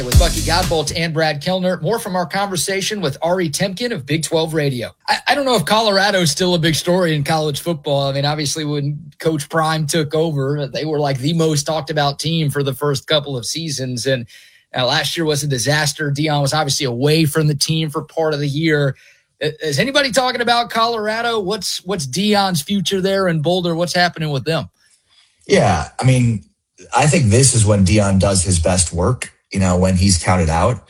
With Bucky Godbolt and Brad Kellner. More from our conversation with Ari Temkin of Big 12 Radio. I don't know if Colorado is still a big story in college football. I mean, obviously when Coach Prime took over, they were like the most talked about team for the first couple of seasons. And last year was a disaster. Deion was obviously away from the team for part of the year. Is anybody talking about Colorado? What's Deion's future there in Boulder? What's happening with them? Yeah, I mean, I think this is when Deion does his best work. When he's counted out.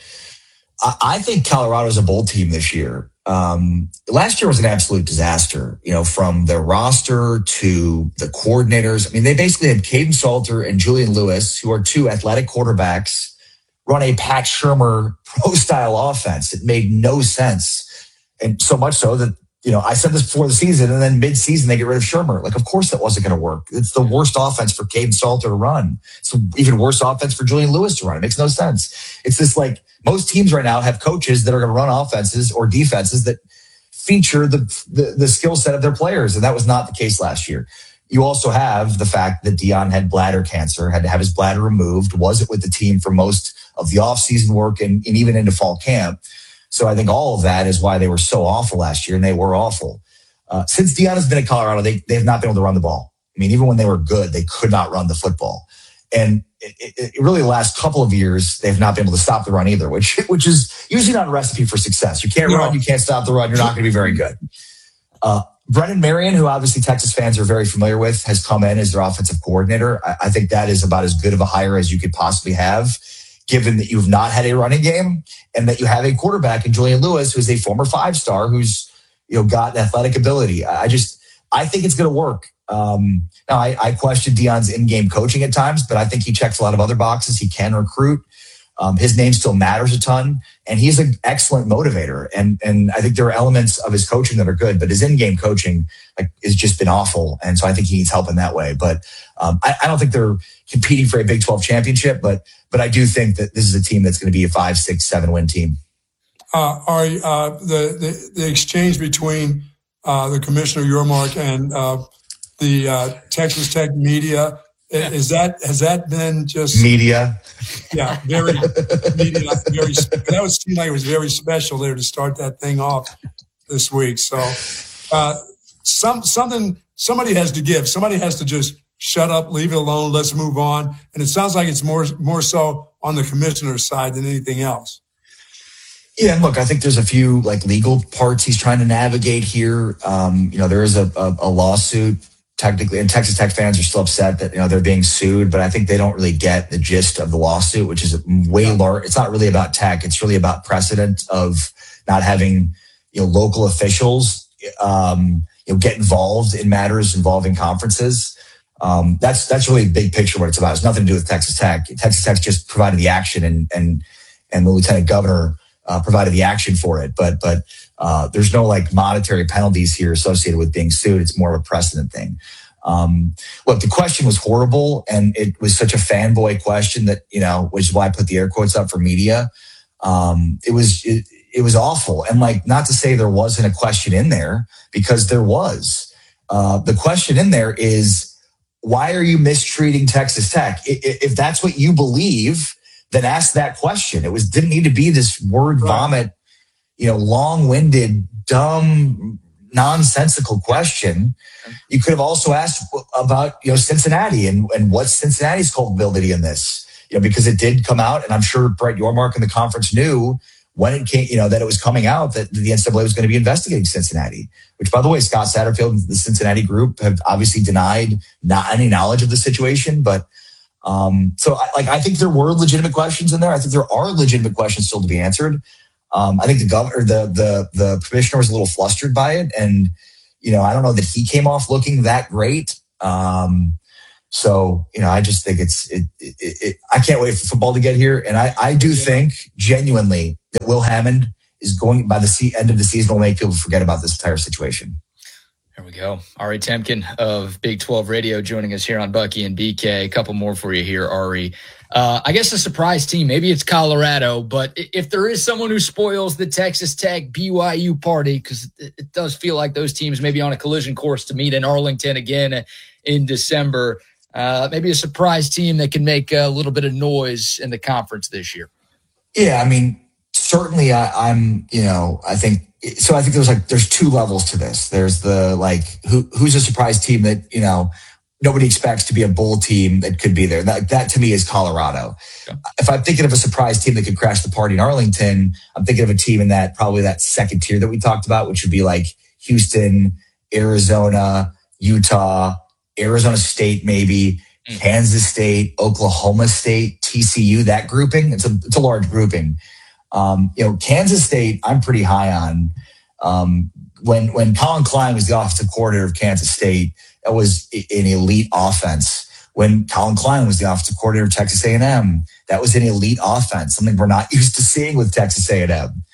I think Colorado's a bowl team this year. Last year was an absolute disaster, from their roster to the coordinators. I mean, they basically had Caden Salter and Julian Lewis, who are two athletic quarterbacks, run a Pat Shurmur pro-style offense. It made no sense. And so much so that, I said this before the season, and then mid-season they get rid of Shurmur. Like, of course that wasn't going to work. It's the worst offense for Caden Salter to run. It's an even worse offense for Julian Lewis to run. It makes no sense. It's this, like, most teams right now have coaches that are going to run offenses or defenses that feature the skill set of their players, and that was not the case last year. You also have the fact that Deion had bladder cancer, had to have his bladder removed, wasn't with the team for most of the offseason work and even into fall camp. So I think all of that is why they were so awful last year, and they were awful. Since Deion has been at Colorado, they have not been able to run the ball. I mean, even when they were good, they could not run the football. And it really the last couple of years, they've not been able to stop the run either, which is usually not a recipe for success. You can't run, you can't stop the run, you're not going to be very good. Brennan Marion, who obviously Texas fans are very familiar with, has come in as their offensive coordinator. I think that is about as good of a hire as you could possibly have, given that you've not had a running game and that you have a quarterback in Julian Lewis, who's a former 5-star, who's got athletic ability. I think it's going to work. Now, I question Deion's in-game coaching at times, but I think he checks a lot of other boxes. He can recruit. His name still matters a ton, and he's an excellent motivator. And I think there are elements of his coaching that are good, but his in-game coaching has just been awful. And so I think he needs help in that way. But I don't think they're competing for a Big 12 championship, but I do think that this is a team that's going to be a 5, 6, 7 win team. The exchange between the Commissioner Yormark and the Texas Tech media, has that been just media? Yeah, very media. That would seem like it was very special there to start that thing off this week. So somebody has to give. Somebody has to just shut up, leave it alone, let's move on. And it sounds like it's more so on the commissioner's side than anything else. Yeah, and look, I think there's a few legal parts he's trying to navigate here. There is a lawsuit technically, and Texas Tech fans are still upset that they're being sued, but I think they don't really get the gist of the lawsuit, which is way large. It's not really about Tech; it's really about precedent of not having local officials get involved in matters involving conferences. That's really a big picture what it's about. It's nothing to do with Texas Tech. Texas Tech just provided the action, and the lieutenant governor provided the action for it. But there's no monetary penalties here associated with being sued. It's more of a precedent thing. Look, the question was horrible, and it was such a fanboy question that which is why I put the air quotes up for media. It was awful, and not to say there wasn't a question in there, because there was. The question in there is, why are you mistreating Texas Tech? If that's what you believe, then ask that question. It didn't need to be this word vomit, long-winded, dumb, nonsensical question. You could have also asked about, Cincinnati and what's Cincinnati's culpability in this, because it did come out, and I'm sure Brett Yormark in the conference knew when it came, that it was coming out that the NCAA was going to be investigating Cincinnati, which, by the way, Scott Satterfield and the Cincinnati group have obviously denied not any knowledge of the situation. But so I think there were legitimate questions in there. I think there are legitimate questions still to be answered. I think the governor, the commissioner was a little flustered by it. And, I don't know that he came off looking that great. So, I just think I can't wait for football to get here. And I do think genuinely that Will Hammond is going by the end of the season will make people forget about this entire situation. There we go. Ari Temkin of Big 12 Radio joining us here on Bucky and BK. A couple more for you here, Ari. I guess a surprise team. Maybe it's Colorado, but if there is someone who spoils the Texas Tech BYU party, because it does feel like those teams may be on a collision course to meet in Arlington again in December. Maybe a surprise team that can make a little bit of noise in the conference this year. Yeah, I mean, certainly I think there's two levels to this. There's the who's a surprise team that, nobody expects to be a bowl team that could be there. That to me is Colorado. Yeah. If I'm thinking of a surprise team that could crash the party in Arlington, I'm thinking of a team in probably that second tier that we talked about, which would be like Houston, Arizona, Utah, Arizona State, maybe Kansas State, Oklahoma State, TCU, that grouping. It's a large grouping. Kansas State, I'm pretty high on. When Colin Klein was the offensive coordinator of Kansas State, that was an elite offense. When Colin Klein was the offensive coordinator of Texas A&M, that was an elite offense, something we're not used to seeing with Texas A&M.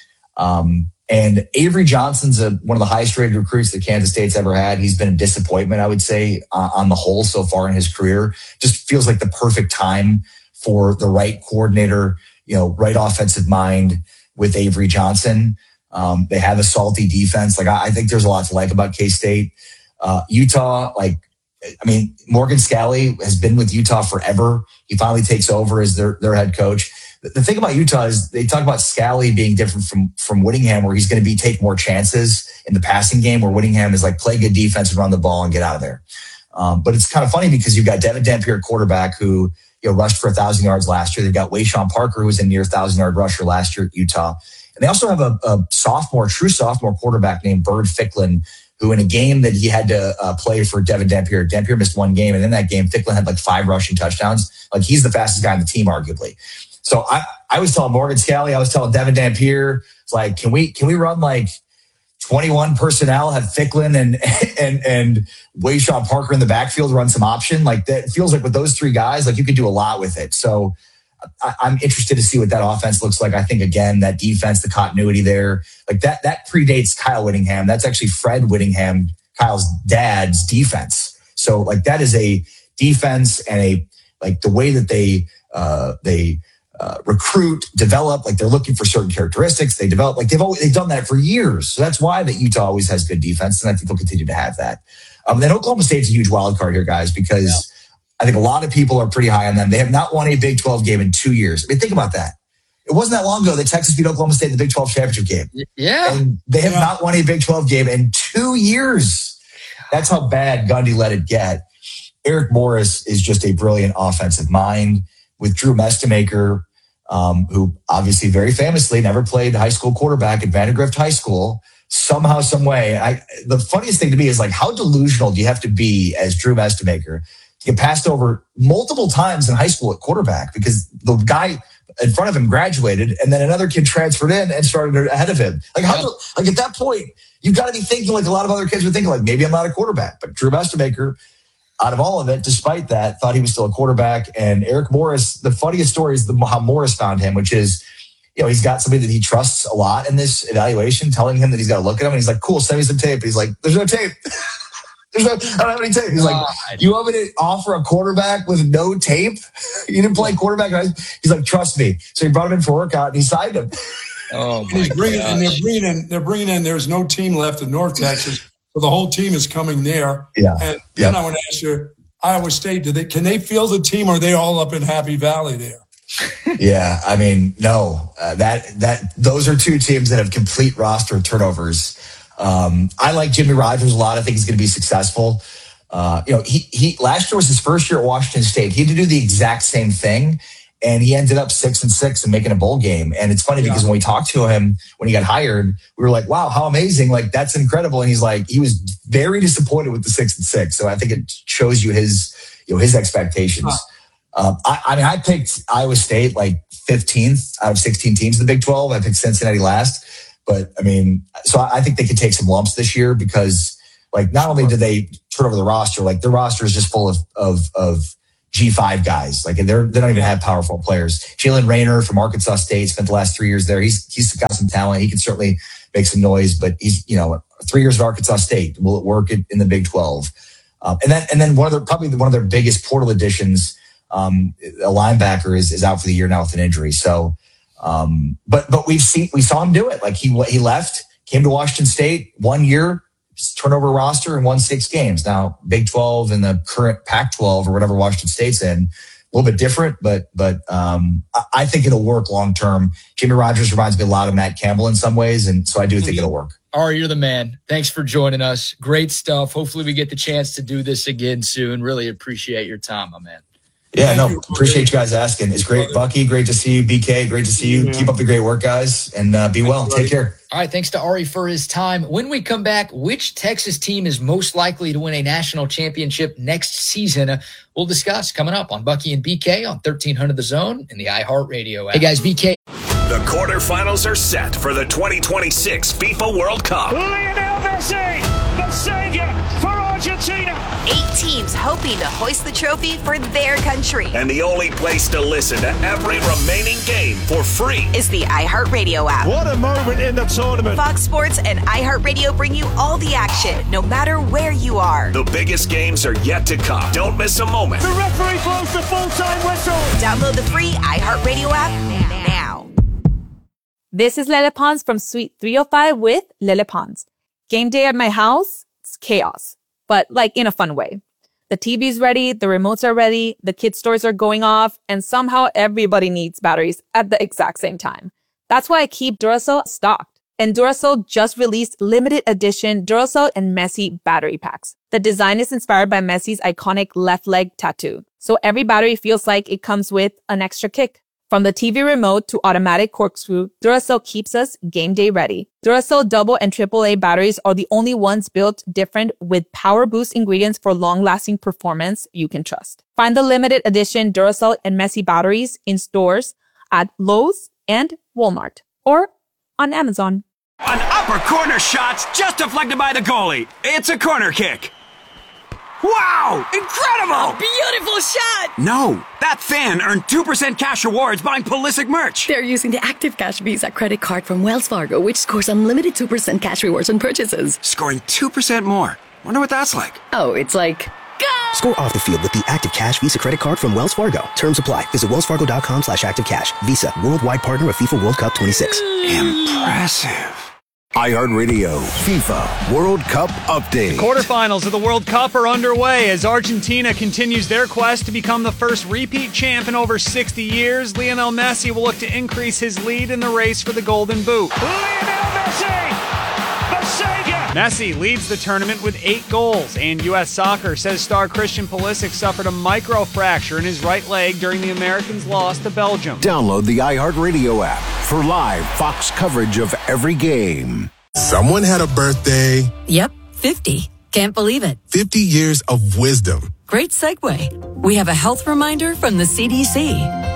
And Avery Johnson's one of the highest rated recruits that Kansas State's ever had. He's been a disappointment, I would say, on the whole so far in his career. Just feels like the perfect time for the right coordinator, right offensive mind with Avery Johnson. They have a salty defense. I think there's a lot to like about K-State. Utah, Morgan Scalley has been with Utah forever. He finally takes over as their head coach. The thing about Utah is they talk about Scalley being different from Whittingham, where he's going to take more chances in the passing game, where Whittingham is play good defense and run the ball and get out of there. But it's kind of funny because you've got Devin Dampier, quarterback, who rushed for 1,000 yards last year. They've got Wayshawn Parker, who was a near 1,000-yard rusher last year at Utah. And they also have a true sophomore quarterback named Bird Ficklin, who in a game that he had to play for Devin Dampier missed one game. And in that game, Ficklin had 5 rushing touchdowns. He's the fastest guy on the team, arguably. So I was telling Morgan Scalley, I was telling Devin Dampier, it's can we run 21 personnel, have Ficklin and Wayshawn Parker in the backfield, run some option? That feels like with those 3 guys, you could do a lot with it. So I'm interested to see what that offense looks like. I think, again, that defense, the continuity there, that predates Kyle Whittingham. That's actually Fred Whittingham, Kyle's dad's defense. So that is a defense and the way that they recruit, develop, they're looking for certain characteristics. They develop, they've done that for years. So that's why that Utah always has good defense. And I think they'll continue to have that. Then Oklahoma State's a huge wild card here, guys, because I think a lot of people are pretty high on them. They have not won a Big 12 game in 2 years. Think about that. It wasn't that long ago that Texas beat Oklahoma State in the Big 12 championship game. Yeah. And they have not won a Big 12 game in 2 years. That's how bad Gundy let it get. Eric Morris is just a brilliant offensive mind with Drew Mestemaker, who obviously very famously never played high school quarterback at Vandergrift High School. Somehow, some way. The funniest thing to me is how delusional do you have to be as Drew Mestemaker to get passed over multiple times in high school at quarterback, because the guy in front of him graduated and then another kid transferred in and started ahead of him. At that point, you've got to be thinking a lot of other kids were thinking, maybe I'm not a quarterback. But Drew Mestemaker, out of all of it, despite that, thought he was still a quarterback. And Eric Morris, the funniest story is how Morris found him, which is, he's got somebody that he trusts a lot in this evaluation, telling him that he's got to look at him. And he's like, cool, send me some tape. He's like, there's no tape. I don't have any tape. He's like, you want me to offer a quarterback with no tape? You didn't play quarterback? He's like, trust me. So he brought him in for a workout and he signed him. Oh, my God. They're bringing in, there's no team left in North Texas. So the whole team is coming there. Yeah. And then I want to ask you, Iowa State, can they field the team, or are they all up in Happy Valley there? Yeah, no. Those are 2 teams that have complete roster turnovers. I like Jimmy Rogers a lot. I think he's going to be successful. He last year was his first year at Washington State. He had to do the exact same thing, and he ended up 6-6 and making a bowl game. And it's funny because when we talked to him when he got hired, we were like, "Wow, how amazing! That's incredible." And he's like, he was very disappointed with the 6-6. So I think it shows you his expectations. I picked Iowa State 15th out of 16 teams in the Big 12. I picked Cincinnati last. But so I think they could take some lumps this year because, not only do they turn over the roster, their roster is just full of G5 guys. They don't even have powerful players. Jalen Rayner from Arkansas State spent the last 3 years there. He's got some talent. He can certainly make some noise, but he's 3 years at Arkansas State. Will it work in the Big 12? And then one of their biggest portal additions, a linebacker is out for the year now with an injury. So. But we saw him do it. He left, came to Washington State 1 year, turnover roster, and won 6 games. Now Big 12 and the current Pac-12 or whatever Washington State's in, little bit different, but I think it'll work long term. Jimmy Rogers reminds me a lot of Matt Campbell in some ways, and so I do think it'll work. Ari, you're the man. Thanks for joining us. Great stuff. Hopefully we get the chance to do this again soon. Really appreciate your time, my man. Yeah, no, appreciate you guys asking. It's great. Bucky, great to see you. BK, great to see you. Keep up the great work, guys, and be well. Take care. All right, thanks to Ari for his time. When we come back, which Texas team is most likely to win a national championship next season? We'll discuss coming up on Bucky and BK on 1300 The Zone and the iHeartRadio app. Hey, guys, BK. The quarterfinals are set for the 2026 FIFA World Cup. Lionel Messi, the savior for Argentina. 8 teams hoping to hoist the trophy for their country. And the only place to listen to every remaining game for free is the iHeartRadio app. What a moment in the tournament. Fox Sports and iHeartRadio bring you all the action, no matter where you are. The biggest games are yet to come. Don't miss a moment. The referee blows the full-time whistle. Download the free iHeartRadio app now. This is Lele Pons from Suite 305 with Lele Pons. Game day at my house, it's chaos, but like in a fun way. The TV's ready, the remotes are ready, the kids' toys are going off, and somehow everybody needs batteries at the exact same time. That's why I keep Duracell stocked. And Duracell just released limited edition Duracell and Messi battery packs. The design is inspired by Messi's iconic left leg tattoo, so every battery feels like it comes with an extra kick. From the TV remote to automatic corkscrew, Duracell keeps us game day ready. Duracell double and AAA batteries are the only ones built different with power boost ingredients for long-lasting performance you can trust. Find the limited edition Duracell and Messi batteries in stores at Lowe's and Walmart or on Amazon. An upper corner shot's just deflected by the goalie. It's a corner kick. Wow! Incredible! Beautiful shot! No, that fan earned 2% cash rewards buying Pulisic merch. They're using the Active Cash Visa credit card from Wells Fargo, which scores unlimited 2% cash rewards on purchases. Scoring 2% more. Wonder what that's like. Oh, it's like... Go! Score off the field with the Active Cash Visa credit card from Wells Fargo. Terms apply. Visit wellsfargo.com/activecash. Visa, worldwide partner of FIFA World Cup 26. Impressive. iHeartRadio FIFA World Cup update. The quarterfinals of the World Cup are underway as Argentina continues their quest to become the first repeat champ in over 60 years. Lionel Messi will look to increase his lead in the race for the Golden Boot. Lionel Messi, the savior. Messi leads the tournament with 8 goals, and U.S. Soccer says star Christian Pulisic suffered a microfracture in his right leg during the Americans' loss to Belgium. Download the iHeartRadio app for live Fox coverage of every game. Someone had a birthday. Yep, 50. Can't believe it. 50 years of wisdom. Great segue. We have a health reminder from the CDC.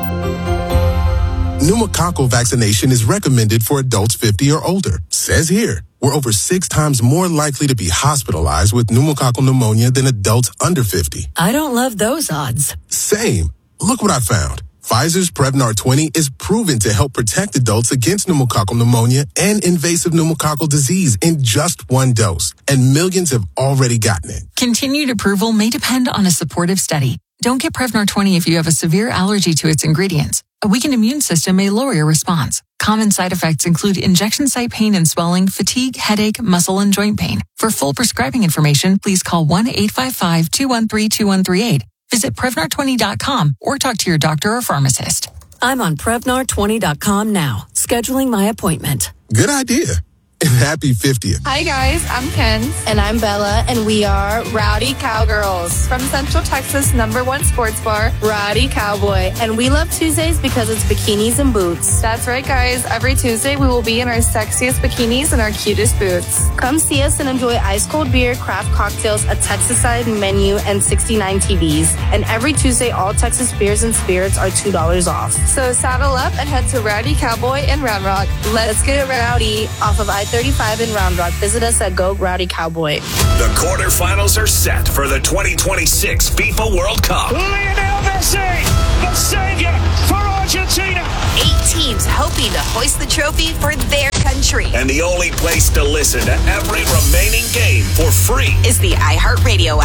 Pneumococcal vaccination is recommended for adults 50 or older. Says here, we're over 6 times more likely to be hospitalized with pneumococcal pneumonia than adults under 50. I don't love those odds. Same. Look what I found. Pfizer's Prevnar 20 is proven to help protect adults against pneumococcal pneumonia and invasive pneumococcal disease in just 1 dose. And millions have already gotten it. Continued approval may depend on a supportive study. Don't get Prevnar 20 if you have a severe allergy to its ingredients. A weakened immune system may lower your response. Common side effects include injection site pain and swelling, fatigue, headache, muscle, and joint pain. For full prescribing information, please call 1-855-213-2138. Visit Prevnar20.com or talk to your doctor or pharmacist. I'm on Prevnar20.com now, scheduling my appointment. Good idea. And happy 50th. Hi guys, I'm Ken. And I'm Bella, and we are Rowdy Cowgirls. From Central Texas' #1 sports bar, Rowdy Cowboy. And we love Tuesdays because it's bikinis and boots. That's right guys, every Tuesday we will be in our sexiest bikinis and our cutest boots. Come see us and enjoy ice cold beer, craft cocktails, a Texas-side menu, and 69 TVs. And every Tuesday, all Texas beers and spirits are $2 off. So saddle up and head to Rowdy Cowboy in Round Rock. Let's get rowdy off of I-35 in Round Rock. Visit us at Go Rowdy Cowboy. The quarterfinals are set for the 2026 FIFA World Cup. Lionel Messi, the savior for Argentina. 8 teams hoping to hoist the trophy for their country. And the only place to listen to every remaining game for free is the iHeartRadio app.